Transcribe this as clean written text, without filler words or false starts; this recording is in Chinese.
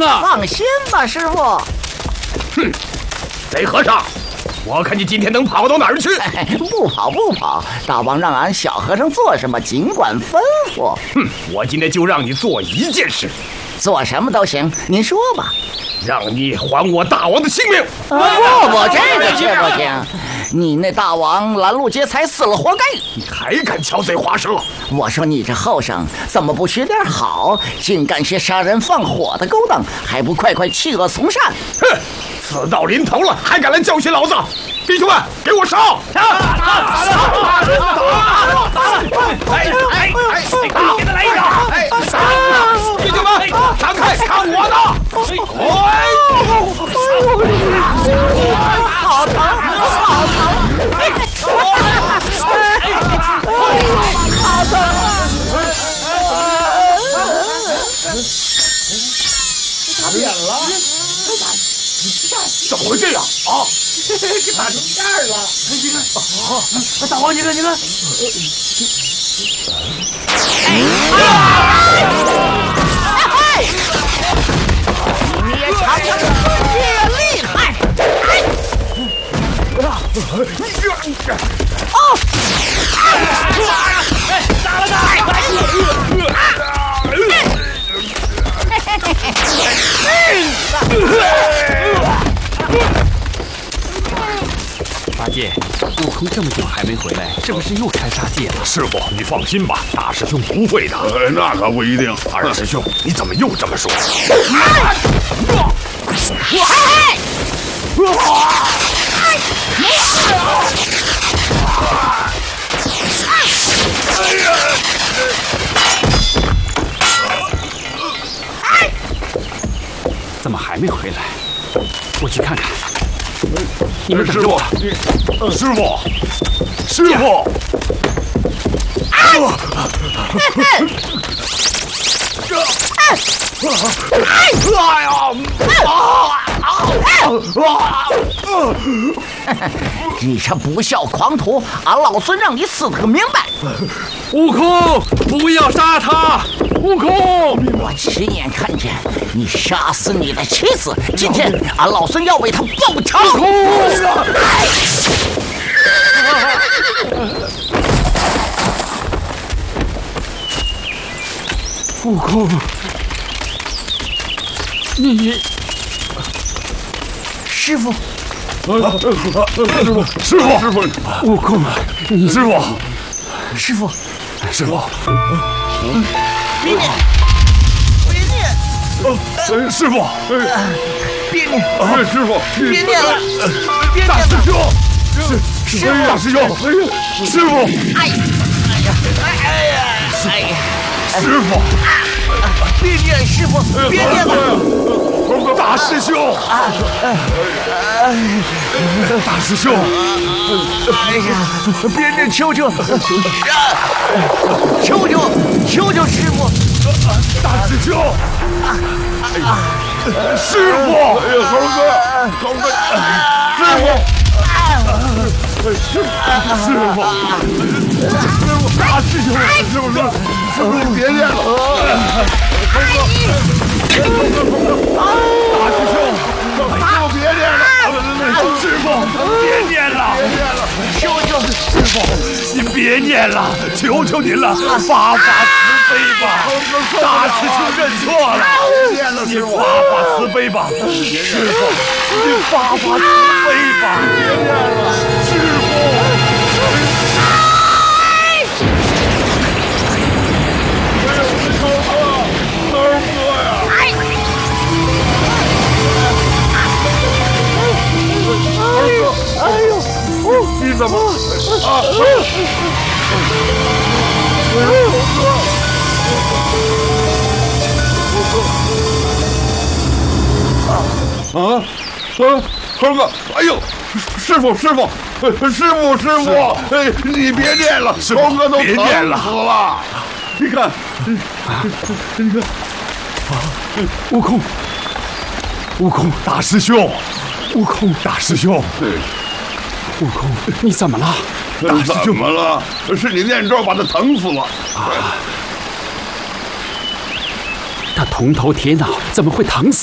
啊！ 放心吧，师傅。 哼，贼和尚，我看你今天能跑到哪儿去？ 不跑，大王让俺小和尚做什么，尽管吩咐。 哼，我今天就让你做一件事， 做什么都行，您说吧。 让你还我大王的性命！ 不，这个却不行。你那大王拦路劫财死了，活该！ 你还敢巧嘴滑舌！ 我说你这后生怎么不学点好，竟干些杀人放火的勾当，还不快弃恶从善？ 哼，死到临头了，还敢来教训老子！弟兄们，给我烧！打！给他来一掌！弟兄们，闪开，看我的！ 好疼！ 打扁了！ 怎么会这样啊？ 给打成片了！ 你看，大王，你看， 你也尝尝越厉害！ 八戒，悟空这么久还没回来，是不是又开杀戒了？ 师傅，你放心吧，大师兄不会的。 那可不一定。 二师兄，你怎么又这么说？ 怎么还没回来？我去看看。你们等着我。 师傅，师傅！ 你这不孝狂徒，俺老孙让你死个明白！ 悟空，不要杀他！悟空， 我亲眼看见你杀死你的妻子，今天俺老孙要为他报仇！ 悟空，悟空，你师傅， 师傅， 悟空，你师傅， 师傅， 师傅， 别念， 师傅， 别念， 师傅， 别念了，别大念了！ 师兄， 师傅， 大师兄，师傅，师傅， 别念，师傅，别念了！ 大师兄，大师兄， 哎呀，别念，求求师傅！ 大师兄，师傅，猴哥，师傅，大师兄，师傅，你别念了，大师兄，别念了，师傅，别念了，师傅，您别念了，求求您了，发慈悲吧，大师兄认错了，您发慈悲吧，师傅，您发慈悲吧，别念了，师傅。你怎么啊？猴哥，哎呦，师傅，哎，你别念了，猴哥都疼死了。你看， 悟空， 大师兄， 悟空， 大师兄， 悟空，你怎么了？ 大师兄，怎么了？是你念咒把他疼死了。 他铜头铁脑，怎么会疼死？